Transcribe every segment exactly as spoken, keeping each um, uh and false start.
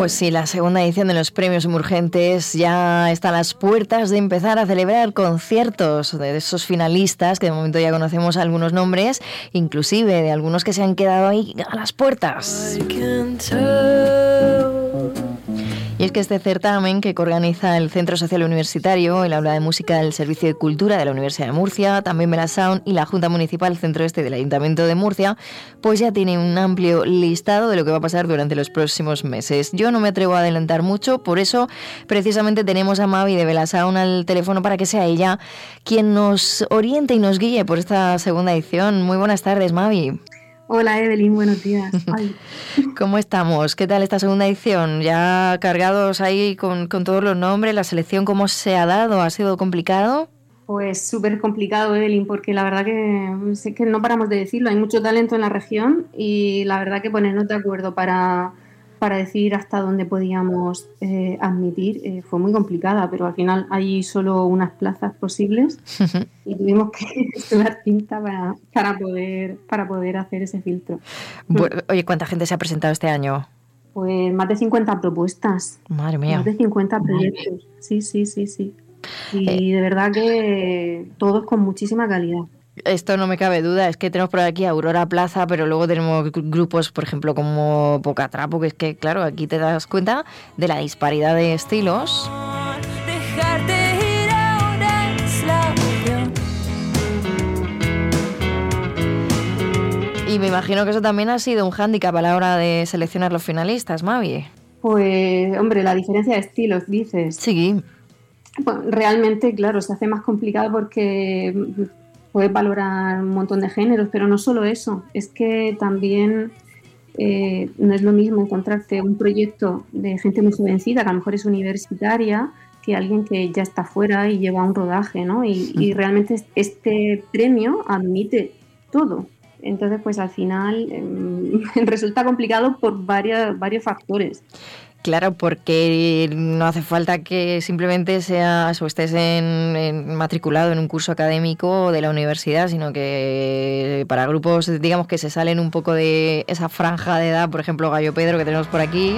Pues sí, la segunda edición de los premios Emergentes ya está a las puertas de empezar a celebrar conciertos de esos finalistas, que de momento ya conocemos algunos nombres, inclusive de algunos que se han quedado ahí a las puertas. Y es que este certamen que organiza el Centro Social Universitario, el Aula de Música del Servicio de Cultura de la Universidad de Murcia, también Belasound y la Junta Municipal Centro Este del Ayuntamiento de Murcia, pues ya tiene un amplio listado de lo que va a pasar durante los próximos meses. Yo no me atrevo a adelantar mucho, por eso precisamente tenemos a Mavi de Belasound al teléfono para que sea ella quien nos oriente y nos guíe por esta segunda edición. Muy buenas tardes, Mavi. Hola Evelyn, buenos días. Ay. ¿Cómo estamos? ¿Qué tal esta segunda edición? ¿Ya cargados ahí con, con todos los nombres? ¿La selección cómo se ha dado? ¿Ha sido complicado? Pues súper complicado, Evelyn, porque la verdad que sé que no paramos de decirlo. Hay mucho talento en la región y la verdad que ponernos de acuerdo para, para decidir hasta dónde podíamos eh, admitir eh, fue muy complicada, pero al final hay solo unas plazas posibles y tuvimos que estudiar tinta para, para, poder, para poder hacer ese filtro. Bueno, oye, ¿cuánta gente se ha presentado este año? Pues más de cincuenta propuestas. Madre mía. Más de cincuenta proyectos. Sí, sí, sí, sí. Y eh. de verdad que todos con muchísima calidad. Esto no me cabe duda, es que tenemos por aquí a Aurora Plaza, pero luego tenemos grupos, por ejemplo, como Pocatrapo, que es que, claro, aquí te das cuenta de la disparidad de estilos. Dejarte ir ahora es la opción. Y me imagino que eso también ha sido un hándicap a la hora de seleccionar los finalistas, Mavi. Pues, hombre, la diferencia de estilos, dices. Sí. Pues, realmente, claro, se hace más complicado porque puedes valorar un montón de géneros, pero no solo eso, es que también eh, no es lo mismo encontrarte un proyecto de gente muy jovencita, que a lo mejor es universitaria, que alguien que ya está fuera y lleva un rodaje, ¿no? Y, y realmente este premio admite todo. Entonces, pues al final eh, resulta complicado por varios, varios factores. Claro, porque no hace falta que simplemente seas o estés en, en matriculado en un curso académico de la universidad, sino que para grupos, digamos, que se salen un poco de esa franja de edad, por ejemplo, Gallo Pedro, que tenemos por aquí.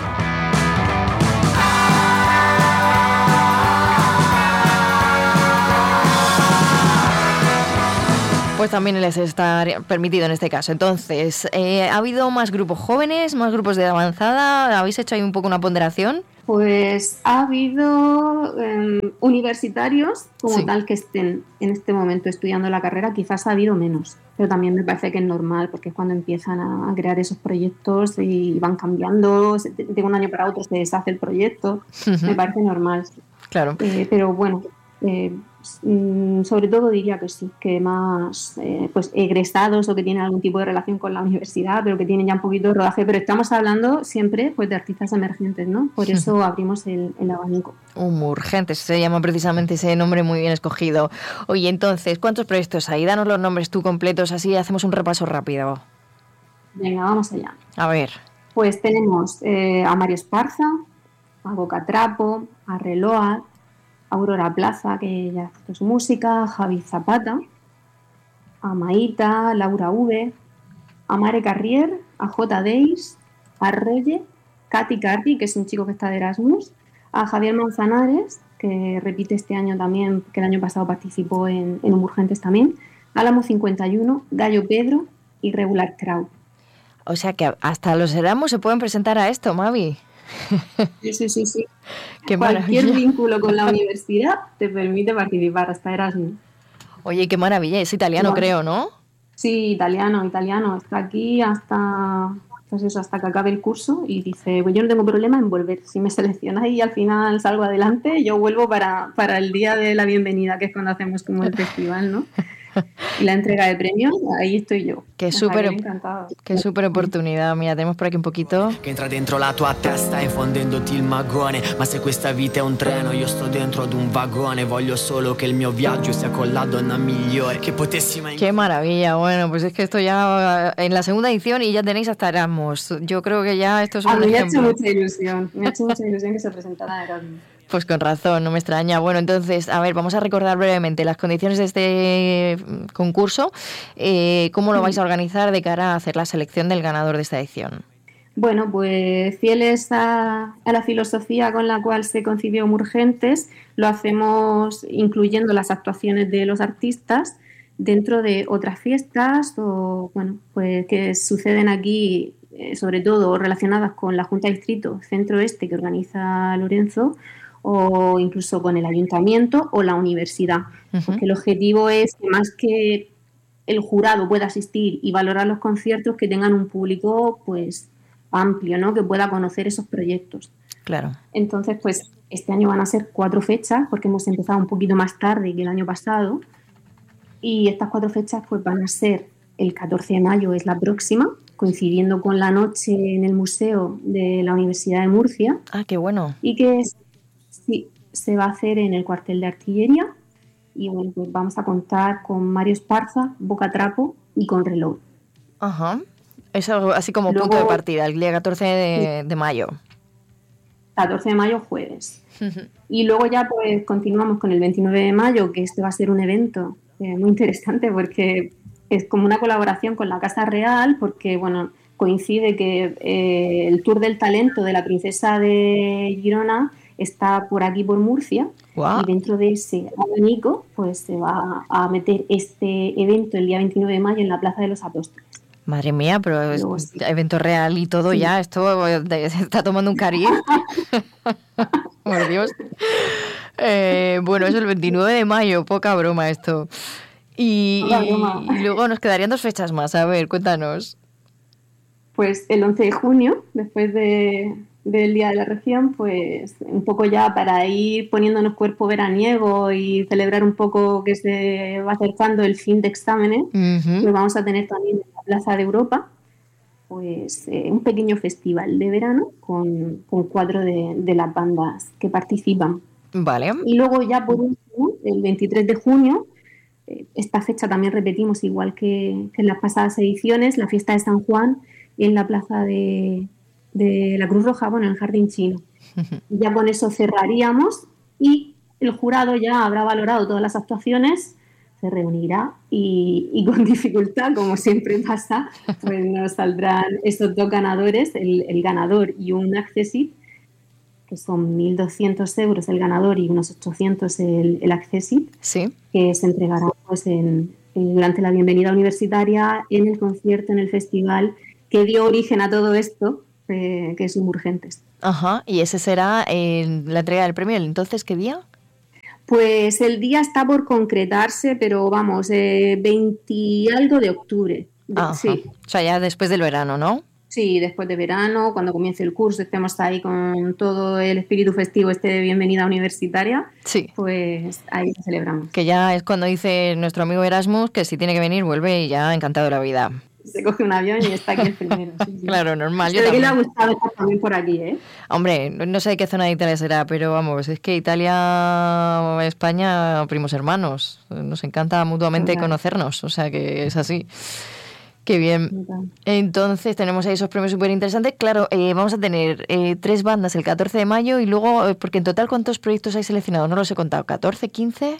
Pues también les está permitido en este caso. Entonces, eh, ¿ha habido más grupos jóvenes, más grupos de avanzada? ¿Habéis hecho ahí un poco una ponderación? Pues ha habido eh, universitarios como sí. tal que estén en este momento estudiando la carrera, quizás ha habido menos, pero también me parece que es normal porque es cuando empiezan a crear esos proyectos y van cambiando, de un año para otro se deshace el proyecto, uh-huh. Me parece normal. Claro. Eh, pero bueno, eh, sobre todo diría que sí, que más eh, pues egresados o que tienen algún tipo de relación con la universidad, pero que tienen ya un poquito de rodaje, pero estamos hablando siempre pues de artistas emergentes, ¿no? Por eso uh-huh. abrimos el, el abanico. Emergentes, se llama precisamente ese nombre muy bien escogido. Oye, entonces, ¿cuántos proyectos hay? Danos los nombres tú completos, así hacemos un repaso rápido. Venga, vamos allá. A ver. Pues tenemos eh, a Mario Esparza, a Pocatrapo, a Reload, Aurora Plaza, que ya hace su música, Javi Zapata, a Maíta, Laura V, a Mare Carrier, a J. Days, a Roye, Katy Cardi, que es un chico que está de Erasmus, a Javier Manzanares, que repite este año también, que el año pasado participó en, en Emergentes también, Álamo cincuenta y uno, Gallo Pedro y Regular Crowd. O sea que hasta los Erasmus se pueden presentar a esto, Mavi. Sí, sí, sí, sí. Qué Cualquier maravilla. vínculo con la universidad te permite participar, hasta Erasmus. Oye, qué maravilla, es italiano, bueno, creo, ¿no? Sí, italiano, italiano. Está aquí hasta, pues eso, hasta que acabe el curso y dice, pues yo no tengo problema en volver. Si me seleccionáis y al final salgo adelante, yo vuelvo para, para el día de la bienvenida, que es cuando hacemos como el festival, ¿no? Y la entrega de premios, ahí estoy yo. Qué súper qué súper oportunidad. Mira, tenemos por aquí un poquito. Che entra dentro la tua testa infondendoti il magone. Ma se questa vita è un treno, io sto dentro ad un vagone. Voglio solo che il mio viaggio sia con la donna migliore. Que potessi mai... Qué maravilla. Bueno, pues es que esto ya en la segunda edición y ya tenéis hasta Erasmus. Yo creo que ya esto es un A mí me ha ejemplo. hecho mucha ilusión. Me ha hecho mucha ilusión que se presentara Erasmus. Pues con razón, no me extraña. Bueno, entonces, a ver, vamos a recordar brevemente las condiciones de este concurso. Eh, ¿Cómo lo vais a organizar de cara a hacer la selección del ganador de esta edición? Bueno, pues fieles a, a la filosofía con la cual se concibió Murgentes, lo hacemos incluyendo las actuaciones de los artistas dentro de otras fiestas o, bueno, pues que suceden aquí, eh, sobre todo relacionadas con la Junta de Distrito Centro Este que organiza Lorenzo, o incluso con el ayuntamiento o la universidad, Uh-huh. porque el objetivo es que más que el jurado pueda asistir y valorar los conciertos, que tengan un público pues amplio, ¿no? Que pueda conocer esos proyectos. Claro. Entonces, pues este año van a ser cuatro fechas, porque hemos empezado un poquito más tarde que el año pasado, y estas cuatro fechas pues van a ser el catorce de mayo, es la próxima, coincidiendo con la noche en el museo de la Universidad de Murcia. Ah, qué bueno. Y que es, sí, se va a hacer en el cuartel de artillería, y bueno, pues vamos a contar con Mario Esparza, Boca Trapo y con Reloj. Ajá. Es algo así como Luego, punto de partida, el día catorce de, de mayo. catorce de mayo, jueves. Uh-huh. Y luego ya pues continuamos con el veintinueve de mayo, que este va a ser un evento eh, muy interesante porque es como una colaboración con la Casa Real, porque bueno, coincide que eh, el Tour del Talento de la Princesa de Girona está por aquí, por Murcia. Wow. Y dentro de ese abanico pues se va a meter este evento el día veintinueve de mayo en la Plaza de los Apóstoles. Madre mía, pero es Luego, sí. evento real y todo sí. ya, esto se está tomando un cariz. Por Dios. Eh, bueno, es el veintinueve de mayo, poca broma esto. Y, broma. y, y luego nos quedarían dos fechas más, a ver, cuéntanos. Pues el once de junio, después de, del Día de la Región, pues un poco ya para ir poniéndonos cuerpo veraniego y celebrar un poco que se va acercando el fin de exámenes, uh-huh. pues vamos a tener también en la Plaza de Europa pues eh, un pequeño festival de verano con, con cuatro de, de las bandas que participan. Vale. Y luego ya por último, el veintitrés de junio, eh, esta fecha también repetimos igual que, que en las pasadas ediciones, la fiesta de San Juan en la plaza de, de la Cruz Roja, bueno, en el Jardín Chino. Uh-huh. Ya con eso cerraríamos y el jurado ya habrá valorado todas las actuaciones, se reunirá y, y con dificultad, como siempre pasa, pues nos saldrán estos dos ganadores, el, el ganador y un accessit, que son mil doscientos euros el ganador y unos ochocientos el, el accessit, sí. que se entregará pues, en, en, durante la bienvenida universitaria, en el concierto, en el festival que dio origen a todo esto, eh, que es Murgentes. Ajá, y ese será eh, la entrega del premio, ¿entonces qué día? Pues el día está por concretarse, pero vamos, eh, veinte algo de octubre. Ajá. Sí. O sea, ya después del verano, ¿no? Sí, después de verano, cuando comience el curso, estemos ahí con todo el espíritu festivo este de bienvenida universitaria, sí. Pues ahí celebramos. Que ya es cuando dice nuestro amigo Erasmus que si tiene que venir vuelve y ya encantado de la vida. Se coge un avión y está aquí el primero. Sí, sí. Claro, normal. Yo que le ha gustado estar también por aquí, ¿eh? Hombre, no sé de qué zona de Italia será, pero vamos, es que Italia, España, primos hermanos. Nos encanta mutuamente claro. conocernos, o sea que es así. Qué bien. Entonces tenemos ahí esos premios súper interesantes. Claro, eh, vamos a tener eh, tres bandas el catorce de mayo y luego, eh, porque en total, ¿cuántos proyectos hay seleccionados? No los he contado. ¿catorce, quince?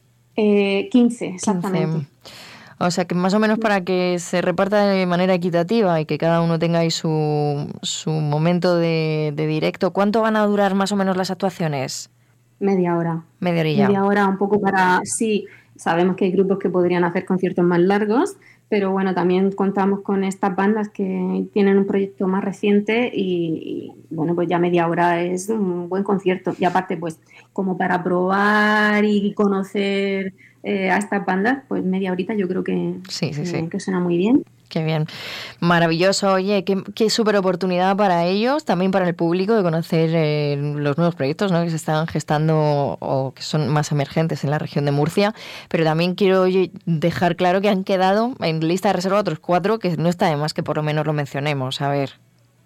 Eh, quince, exactamente. quince. O sea que más o menos para que se reparta de manera equitativa y que cada uno tenga ahí su, su momento de, de directo. ¿Cuánto van a durar más o menos las actuaciones? Media hora. Media horilla. Media hora, un poco para... Sí, sabemos que hay grupos que podrían hacer conciertos más largos, pero bueno, también contamos con estas bandas que tienen un proyecto más reciente y, y bueno, pues ya media hora es un buen concierto. Y aparte, pues como para probar y conocer eh, a estas bandas, pues media horita yo creo que, sí, sí, que, sí. que suena muy bien. Qué bien. Maravilloso. Oye, qué, qué súper oportunidad para ellos, también para el público, de conocer eh, los nuevos proyectos, ¿no?, que se están gestando o que son más emergentes en la región de Murcia. Pero también quiero oye, dejar claro que han quedado en lista de reserva otros cuatro, que no está de más que por lo menos lo mencionemos. A ver.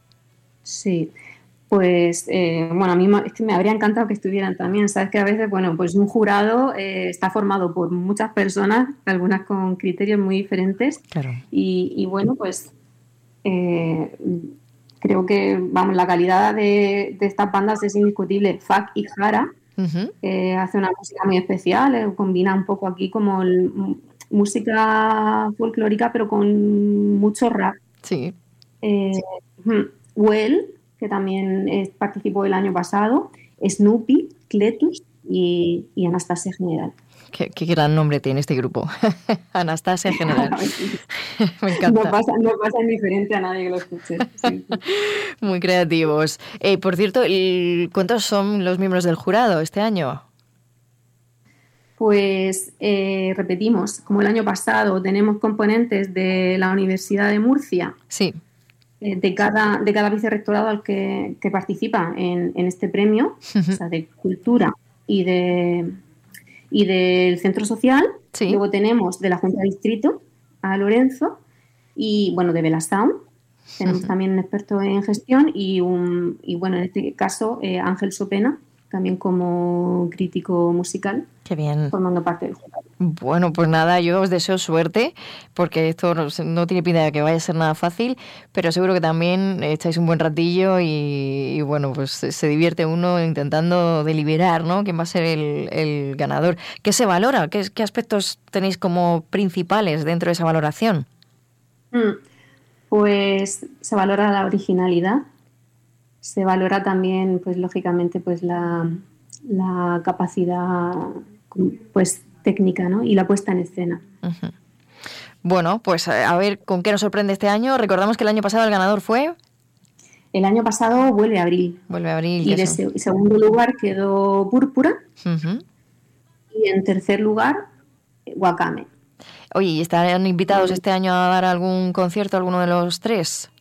Sí. Pues, eh, bueno, a mí es que me habría encantado que estuvieran también. Sabes que a veces, bueno, pues un jurado eh, está formado por muchas personas, algunas con criterios muy diferentes. Claro. Y, y bueno, pues eh, creo que, vamos, la calidad de, de estas bandas es indiscutible. F A C y Jara uh-huh. eh, hace una música muy especial, eh, combina un poco aquí como el, música folclórica, pero con mucho rap. Sí. Eh, Well, que también eh, participó el año pasado, Snoopy, Cletus y, y Anastasia General. Qué, qué gran nombre tiene este grupo. Anastasia General. Me encanta. No pasa, no pasa indiferente a nadie que lo escuche. Sí, sí. Muy creativos. Eh, por cierto, ¿cuántos son los miembros del jurado este año? Pues eh, repetimos, como el año pasado tenemos componentes de la Universidad de Murcia, sí, eh, de, cada, de cada vicerrectorado al que, que participa en, en este premio, uh-huh. O sea, de cultura y de y del centro social. Sí. Luego tenemos de la Junta de Distrito a Lorenzo y, bueno, de Belasound. Tenemos uh-huh. también un experto en gestión y, un, y bueno, en este caso, eh, Ángel Sopena, también como crítico musical. Qué bien. Formando parte del jurado. Bueno, pues nada, yo os deseo suerte, porque esto no, no tiene pinta de que vaya a ser nada fácil, pero seguro que también echáis un buen ratillo y, y bueno, pues se divierte uno intentando deliberar, ¿no?, quién va a ser el, el ganador. ¿Qué se valora? ¿Qué, qué aspectos tenéis como principales dentro de esa valoración? Mm, pues se valora la originalidad, se valora también, pues lógicamente, pues la, la capacidad, pues técnica, ¿no?, y la puesta en escena. Uh-huh. Bueno, pues a ver con qué nos sorprende este año. Recordamos que el año pasado el ganador fue... El año pasado Vuelve Abril. Vuelve Abril. Y de se- segundo lugar quedó Púrpura. Uh-huh. Y en tercer lugar, Wakame. Oye, ¿y estarán invitados este año a dar algún concierto alguno de los tres?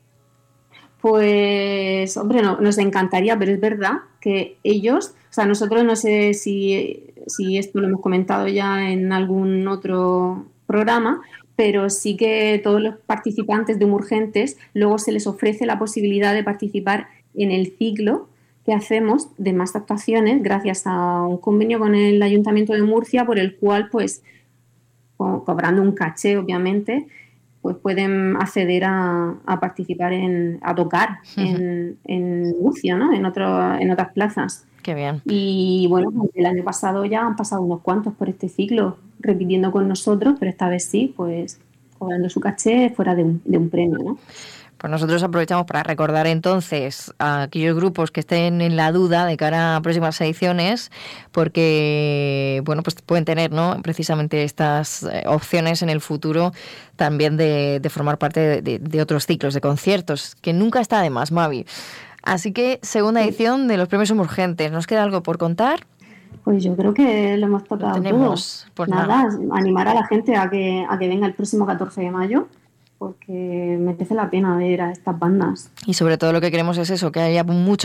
Pues, hombre, no, nos encantaría, pero es verdad que ellos, o sea, nosotros no sé si, si esto lo hemos comentado ya en algún otro programa, pero sí que todos los participantes de Humurgentes luego se les ofrece la posibilidad de participar en el ciclo que hacemos de más actuaciones gracias a un convenio con el Ayuntamiento de Murcia, por el cual, pues, co- cobrando un caché, obviamente, pues pueden acceder a, a participar en, a tocar uh-huh. en, en Murcia, ¿no?, en otro, en otras plazas. Qué bien. Y bueno, el año pasado ya han pasado unos cuantos por este ciclo, repitiendo con nosotros, pero esta vez sí, pues cobrando su caché fuera de un, de un premio, ¿no? Pues nosotros aprovechamos para recordar entonces a aquellos grupos que estén en la duda de cara a próximas ediciones, porque bueno, pues pueden tener, ¿no?, precisamente estas opciones en el futuro también de, de formar parte de, de, de otros ciclos de conciertos, que nunca está de más, Mavi. Así que segunda edición de los premios Humurgentes. ¿Nos queda algo por contar? Pues yo creo que lo hemos tocado lo tenemos, todo. Pues nada, nada, animar a la gente a que, a que venga el próximo catorce de mayo, porque merece la pena ver a estas bandas. Y sobre todo lo que queremos es eso, que haya mucho